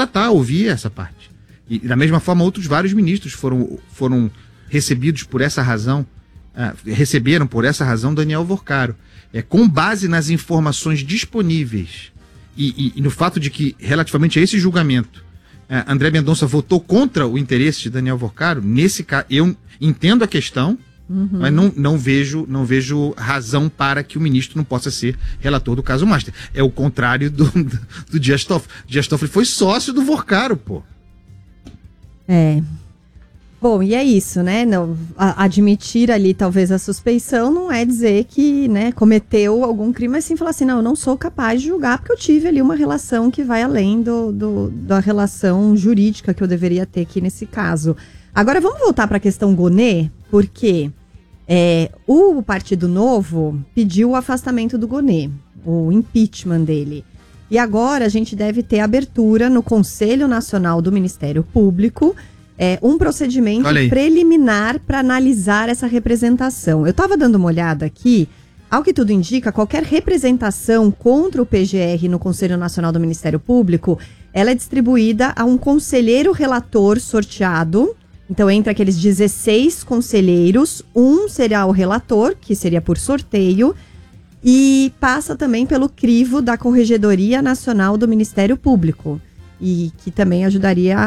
tratar, ouvir essa parte. E da mesma forma, outros vários ministros foram recebidos por essa razão, receberam por essa razão Daniel Vorcaro. Com base nas informações disponíveis e no fato de que, relativamente a esse julgamento, André Mendonça votou contra o interesse de Daniel Vorcaro, nesse caso, eu entendo a questão, mas não vejo razão para que o ministro não possa ser relator do caso Master. É o contrário do Dias Toffoli. Dias Toffoli foi sócio do Vorcaro, pô. Bom, e é isso, né? Não, admitir ali talvez a suspeição não é dizer que, né, cometeu algum crime, mas sim falar assim, não, eu não sou capaz de julgar porque eu tive ali uma relação que vai além da relação jurídica que eu deveria ter aqui nesse caso. Agora vamos voltar para a questão Gonê, porque o Partido Novo pediu o afastamento do Gonê, o impeachment dele. E agora a gente deve ter abertura no Conselho Nacional do Ministério Público, um procedimento preliminar para analisar essa representação. Eu estava dando uma olhada aqui, ao que tudo indica, qualquer representação contra o PGR no Conselho Nacional do Ministério Público, ela é distribuída a um conselheiro relator sorteado. Então, entre aqueles 16 conselheiros, um será o relator, que seria por sorteio, e passa também pelo crivo da Corregedoria Nacional do Ministério Público, e que também ajudaria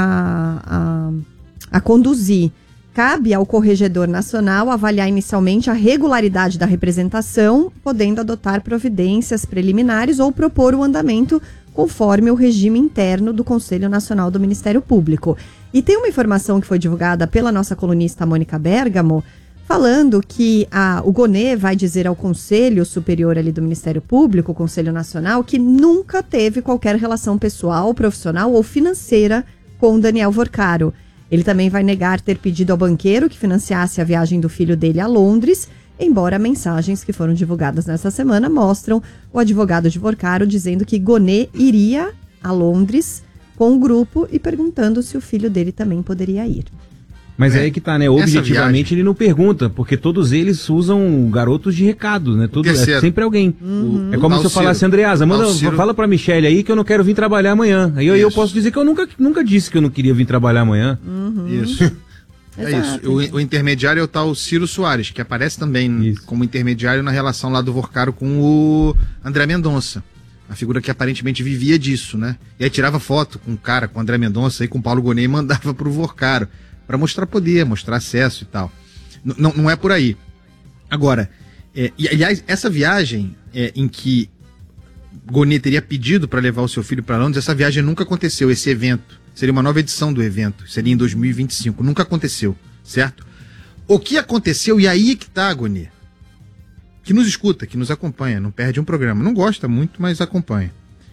a conduzir. Cabe ao Corregedor Nacional avaliar inicialmente a regularidade da representação, podendo adotar providências preliminares ou propor o andamento conforme o regime interno do Conselho Nacional do Ministério Público. E tem uma informação que foi divulgada pela nossa colunista Mônica Bergamo, falando que o Gonê vai dizer ao Conselho Superior ali do Ministério Público, o Conselho Nacional, que nunca teve qualquer relação pessoal, profissional ou financeira com Daniel Vorcaro. Ele também vai negar ter pedido ao banqueiro que financiasse a viagem do filho dele a Londres, embora mensagens que foram divulgadas nessa semana mostram o advogado de Vorcaro dizendo que Gonê iria a Londres com o grupo e perguntando se o filho dele também poderia ir. Mas é aí que tá, né? Objetivamente ele não pergunta, porque todos eles usam garotos de recado, né? É sempre alguém. É como se eu falasse, Andreasa, fala pra Michele aí que eu não quero vir trabalhar amanhã. Aí eu posso dizer que eu nunca disse que eu não queria vir trabalhar amanhã. Isso. Isso. O intermediário é o tal Ciro Soares, que aparece também como intermediário na relação lá do Vorcaro com o André Mendonça. A figura que aparentemente vivia disso, né? E aí tirava foto com o cara, com o André Mendonça e com o Paulo Gonê e mandava pro Vorcaro, para mostrar poder, mostrar acesso e tal. Não é por aí. Agora, e aliás, essa viagem em que Gonê teria pedido para levar o seu filho para Londres, essa viagem nunca aconteceu, esse evento. Seria uma nova edição do evento, seria em 2025. Nunca aconteceu, certo? O que aconteceu, e aí que tá, Gonê, que nos escuta, que nos acompanha, não perde um programa. Não gosta muito, mas acompanha.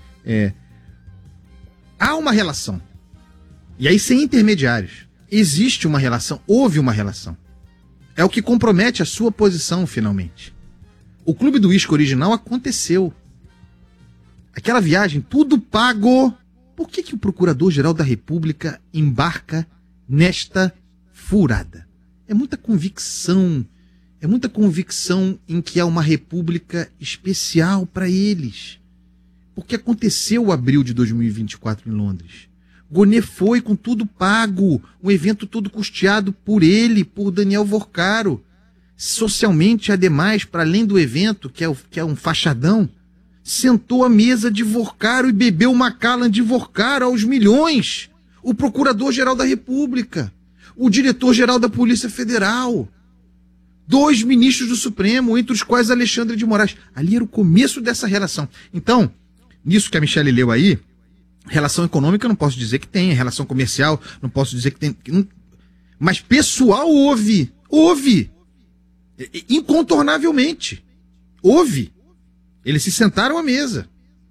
Há uma relação. E aí, sem intermediários. Existe uma relação, houve uma relação. É o que compromete a sua posição, finalmente. O Clube do Uísque original aconteceu. Aquela viagem, tudo pago. Por que o Procurador-Geral da República embarca nesta furada? É muita convicção em que há uma república especial para eles. Porque aconteceu o abril de 2024 em Londres. Gonê foi com tudo pago, um evento todo custeado por ele, por Daniel Vorcaro. Socialmente, ademais, para além do evento, que é um fachadão, sentou à mesa de Vorcaro e bebeu uma Macallan de Vorcaro aos milhões. O Procurador-Geral da República, o Diretor-Geral da Polícia Federal, 2 ministros do Supremo, entre os quais Alexandre de Moraes. Ali era o começo dessa relação. Então, nisso que a Michele leu aí, relação econômica eu não posso dizer que tem, relação comercial não posso dizer que tem, mas pessoal houve, incontornavelmente, houve. Eles se sentaram à mesa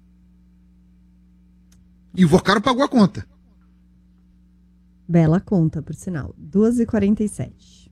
e o Vorcaro pagou a conta. Bela conta, por sinal, 2h47.